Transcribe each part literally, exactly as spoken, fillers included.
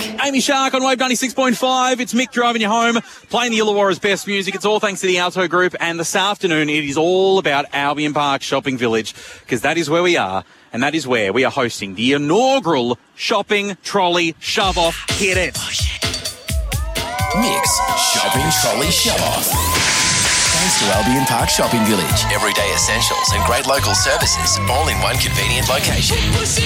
Amy Shark on Wave ninety-six point five. It's Mick driving you home, playing the Illawarra's best music. It's all thanks to the Alto Group. And this afternoon, it is all about Albion Park Shopping Village, because that is where we are. And that is where we are hosting the inaugural Shopping Trolley Shove-Off. Hit it. Mix Shopping Trolley Shove-Off. Thanks to Albion Park Shopping Village. Everyday essentials and great local services, all in one convenient location.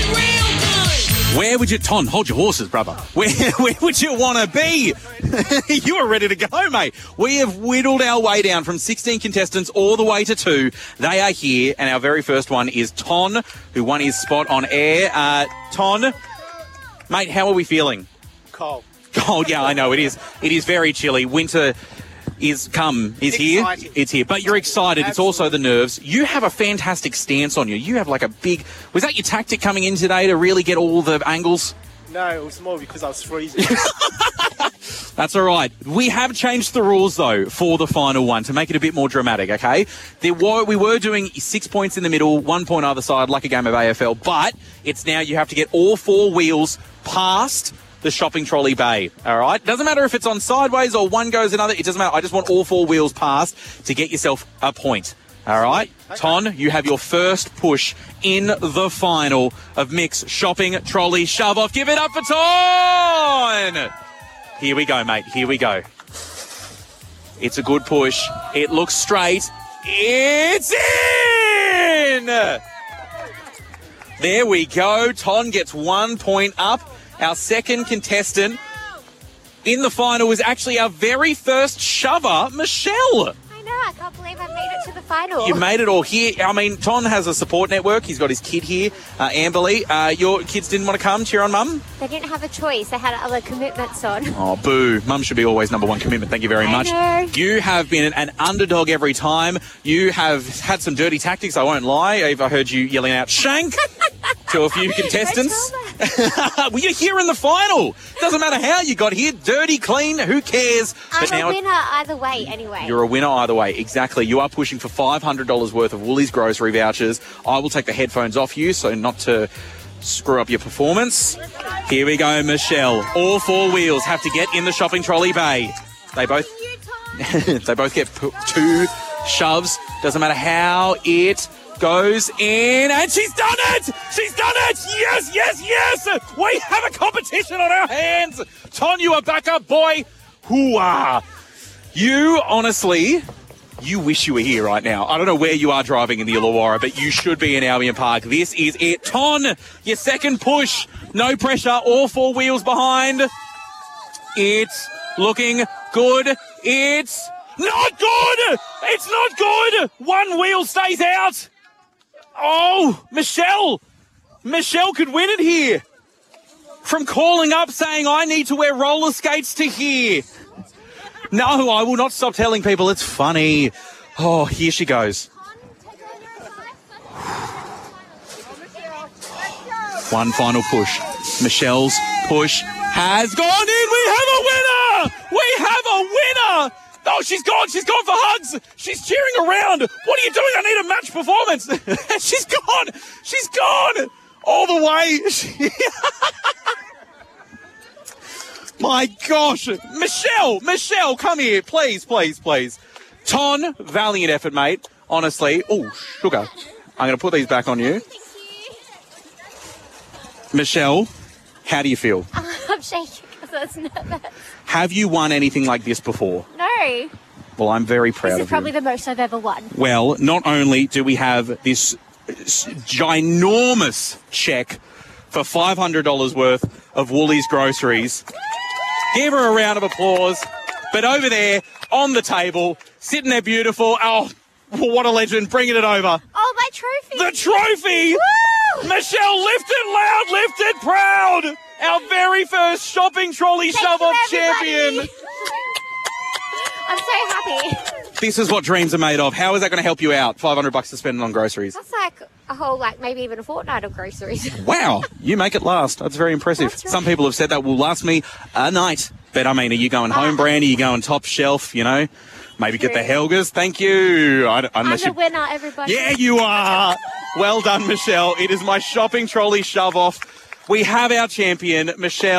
Where would you... Ton, hold your horses, brother. Where, where would you want to be? You are ready to go, mate. We have whittled our way down from sixteen contestants all the way to two. They are here, and our very first one is Ton, who won his spot on air. Uh, Ton, mate, how are we feeling? Cold. Cold, yeah, I know. It is. It is very chilly. Winter... is come, is here. Exciting. It's here. But you're excited. Absolutely. It's also the nerves. You have a fantastic stance on you. You have like a big... Was that your tactic coming in today to really get all the angles? No, it was more because I was freezing. That's all right. We have changed the rules, though, for the final one to make it a bit more dramatic, okay? There were, we were doing six points in the middle, one point either side, like a game of A F L, but it's now you have to get all four wheels past the shopping trolley bay, all right? Doesn't matter if it's on sideways or one goes another. It doesn't matter. I just want all four wheels past to get yourself a point, all right? Okay. Ton, you have your first push in the final of Mick's Shopping Trolley Shove-Off. Give it up for Ton! Here we go, mate. Here we go. It's a good push. It looks straight. It's in! There we go. Ton gets one point up. Our second contestant in the final is actually our very first shover, Michelle. I know, I can't believe I made it to the final. You made it all here. I mean, Ton has a support network. He's got his kid here, uh, Amberly. Uh, your kids didn't want to come cheer on Mum? They didn't have a choice. They had other commitments on. Oh, boo. Mum should be always number one commitment. Thank you very I much. know. You have been an underdog every time. You have had some dirty tactics, I won't lie. I've heard you yelling out, "Shank!" to a few contestants. Well, you're here in the final. Doesn't matter how you got here. Dirty, clean, who cares? I'm but now a winner either way anyway. You're a winner either way. Exactly. You are pushing for five hundred dollars worth of Woolies grocery vouchers. I will take the headphones off you so not to screw up your performance. Here we go, Michelle. All four wheels have to get in the shopping trolley bay. They both, they both get two shoves. Doesn't matter how it goes in, and she's done it! She's done it! Yes, yes, yes! We have a competition on our hands! Ton, you are back up, boy! Hooah! You, honestly, you wish you were here right now. I don't know where you are driving in the Illawarra, but you should be in Albion Park. This is it. Ton, your second push. No pressure, all four wheels behind. It's looking good. It's not good! It's not good! One wheel stays out. Oh, Michelle. Michelle could win it here. From calling up saying, I need to wear roller skates to here. No, I will not stop telling people it's funny. Oh, here she goes. One final push. Michelle's push has gone in. We have a winner! We have a winner! Oh, she's gone. She's gone for hugs. She's cheering around. What are you doing? I need a match performance. She's gone. She's gone. All the way. My gosh. Michelle, Michelle, come here. Please, please, please. Ton, valiant effort, mate. Honestly. Oh, sugar. I'm going to put these back on you. Michelle, how do you feel? Uh, I'm shaking because I was nervous. Have you won anything like this before? No. Well, I'm very proud of you. This is probably the most I've ever won. Well, not only do we have this ginormous check for five hundred dollars worth of Woolies groceries. Give her a round of applause. But over there, on the table, sitting there beautiful. Oh, what a legend. Bringing it over. Oh, my trophy. The trophy. Woo! Michelle, lifted loud, lifted proud. Our very first shopping trolley Thank shove-off you, champion. I'm so happy. This is what dreams are made of. How is that going to help you out? five hundred bucks to spend on groceries. That's like a whole, like, maybe even a fortnight of groceries. Wow. You make it last. That's very impressive. That's right. Some people have said that will last me a night. But, I mean, are you going home brand? Are you going top shelf, you know? Maybe True. get the Helgas. Thank you. I, I'm the you... winner, everybody. Yeah, you are. Well done, Michelle. It is my shopping trolley shove-off. We have our champion, Michelle.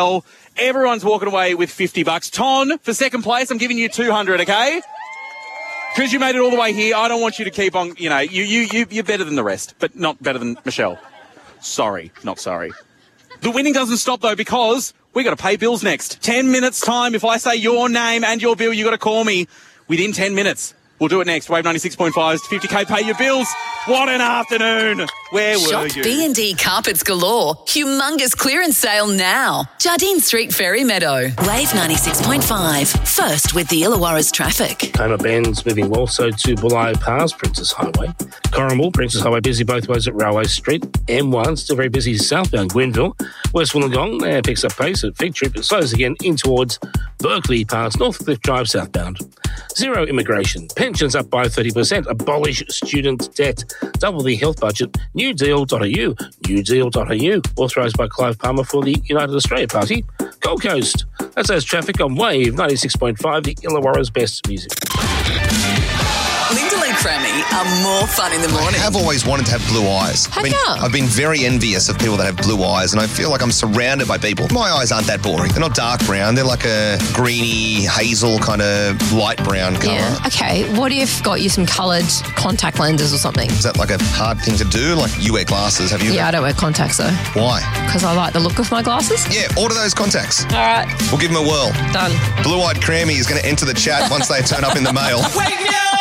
Everyone's walking away with fifty bucks. Ton, for second place, I'm giving you two hundred, okay? Because you made it all the way here, I don't want you to keep on, you know, you, you, you, you're better than the rest, but not better than Michelle. Sorry, not sorry. The winning doesn't stop, though, because we got to pay bills next. Ten minutes time. If I say your name and your bill, you got to call me within ten minutes. We'll do it next. Wave ninety-six point five's fifty K Pay Your Bills. What an afternoon. Where were Shop you? B and D Carpets Galore. Humongous clearance sale now. Jardine Street, Ferry Meadow. Wave ninety-six point five. First with the Illawarra's traffic. Homer Bend's moving well, so to Bulli Pass, Princess Highway. Corrimal, Princess Highway busy both ways at Railway Street. M one still very busy southbound Gwenville. West Wollongong uh, picks up pace at Fig Trip. It slows again in towards Berkeley Pass, Northcliffe Drive southbound. Zero immigration. Pensions up by thirty percent. Abolish student debt. Double the health budget. new deal dot a u. new deal dot a u. Authorised by Clive Palmer for the United Australia Party. Gold Coast. That's as traffic on Wave ninety-six point five, the Illawarra's best music. Linda Lee Crammy are more fun in the morning. I have always wanted to have blue eyes. How I mean, come? I've been very envious of people that have blue eyes, and I feel like I'm surrounded by people. My eyes aren't that boring. They're not dark brown. They're like a greeny, hazel kind of light brown colour. Yeah. Okay, what if got you some coloured contact lenses or something? Is that like a hard thing to do? Like, you wear glasses, have you? Yeah, I don't wear contacts though. Why? Because I like the look of my glasses. Yeah, order those contacts. All right. We'll give them a whirl. Done. Blue-eyed Crammy is going to enter the chat once they turn up in the mail. Wake me up!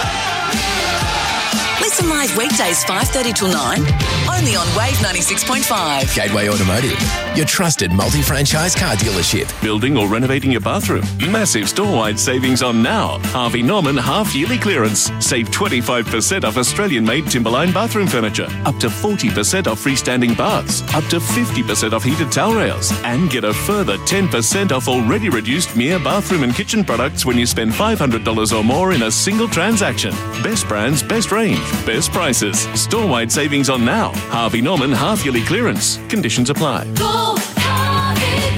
Listen live weekdays five thirty till nine, only on Wave ninety-six point five. Gateway Automotive, your trusted multi-franchise car dealership. Building or renovating your bathroom? Massive store-wide savings on now. Harvey Norman half-yearly clearance. Save twenty-five percent off Australian-made Timberline bathroom furniture. Up to forty percent off freestanding baths. Up to fifty percent off heated towel rails. And get a further ten percent off already reduced Mia bathroom and kitchen products when you spend five hundred dollars or more in a single transaction. Best brands, best range, best prices. Store-wide savings on now. Harvey Norman half-yearly clearance. Conditions apply. Go, Harvey,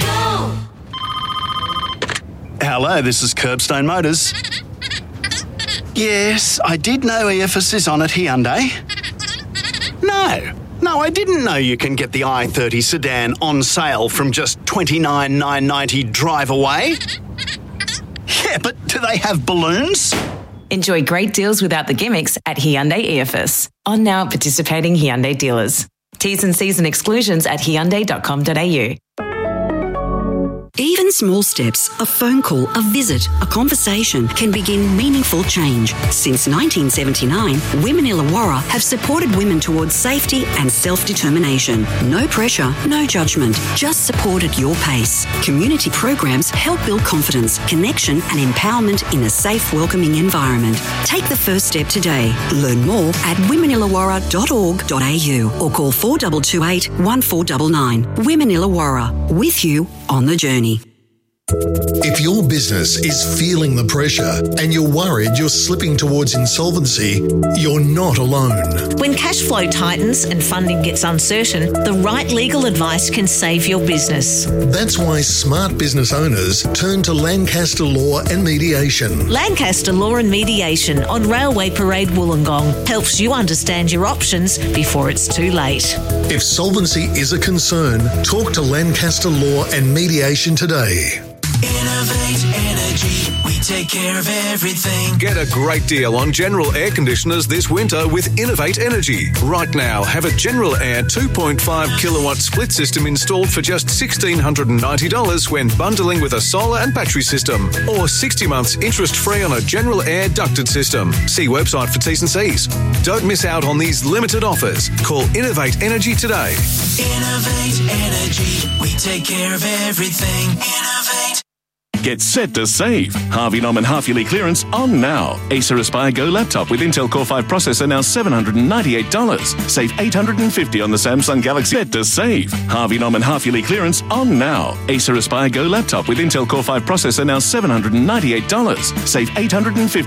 go. Hello, this is Curbstone Motors. Yes, I did know E F S is on at Hyundai. No, no, I didn't know you can get the i thirty sedan on sale from just twenty-nine thousand nine hundred ninety dollars drive away. Yeah, but do they have balloons? Enjoy great deals without the gimmicks at Hyundai E F S. On now at participating Hyundai dealers. T's and C's and exclusions at hyundai dot com dot a u. Even small steps, a phone call, a visit, a conversation can begin meaningful change. Since nineteen seventy-nine, Women Illawarra have supported women towards safety and self-determination. No pressure, no judgment, just support at your pace. Community programs help build confidence, connection and empowerment in a safe, welcoming environment. Take the first step today. Learn more at women illawarra dot org dot a u or call four two two eight, one four nine nine. Women Illawarra, with you on the journey. If your business is feeling the pressure and you're worried you're slipping towards insolvency, you're not alone. When cash flow tightens and funding gets uncertain, the right legal advice can save your business. That's why smart business owners turn to Lancaster Law and Mediation. Lancaster Law and Mediation on Railway Parade Wollongong helps you understand your options before it's too late. If solvency is a concern, talk to Lancaster Law and Mediation today. Innovate Energy, we take care of everything. Get a great deal on General air conditioners this winter with Innovate Energy. Right now, have a General Air two point five kilowatt split system installed for just one thousand six hundred ninety dollars when bundling with a solar and battery system, or sixty months interest-free on a General Air ducted system. See website for T's and C's. Don't miss out on these limited offers. Call Innovate Energy today. Innovate Energy, we take care of everything. Innovate. Get set to save. Harvey Norman half-yearly clearance on now. Acer Aspire Go laptop with Intel Core five processor now seven hundred ninety-eight dollars. Save eight hundred fifty dollars on the Samsung Galaxy. Set to save. Harvey Norman half-yearly clearance on now. Acer Aspire Go laptop with Intel Core five processor now seven hundred ninety-eight dollars. Save eight hundred fifty dollars